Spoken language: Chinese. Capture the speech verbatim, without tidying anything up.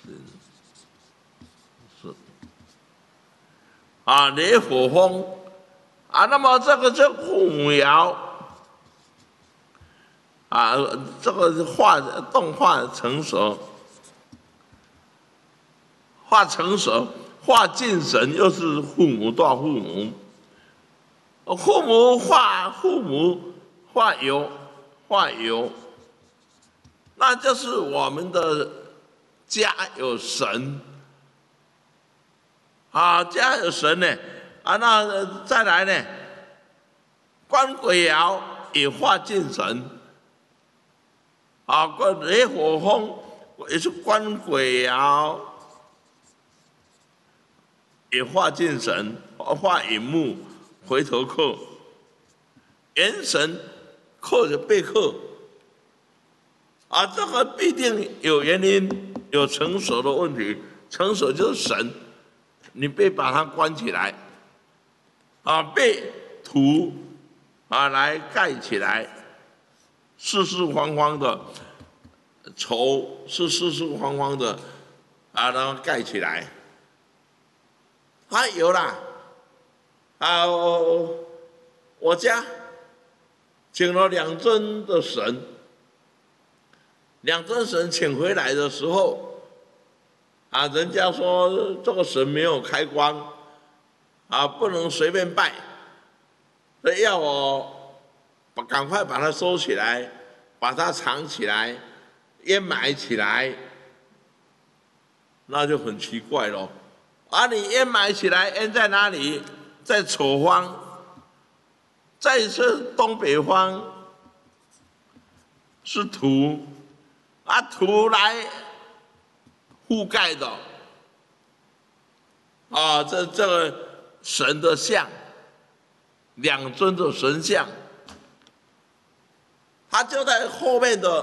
是啊，雷火风啊，那么这个叫父母爻啊，这个画动画成熟，画成熟，画精神又是父母对父母，父母画父母画有画有，那就是我们的家有神啊，家有神呢啊，那再来呢，官鬼爻也化精神啊，官雷火风也是官鬼爻，也化精神，化引木，回头客，元神克着被克啊，这个必定有原因，有成熟的问题，成熟就是神。你被把它关起来，啊，被土啊来盖起来，四四方方的绸是四四方方的啊，然后盖起来。啊，有啦，啊，我我家请了两尊的神，两尊神请回来的时候。啊，人家说这个神没有开光，啊，不能随便拜，所以要我把赶快把它收起来，把它藏起来，掩埋起来，那就很奇怪咯。啊，你掩埋起来，掩在哪里？在丑方，在这东北方是土，啊，土来。覆盖的啊，这这个神的像，两尊的神像，他就在后面的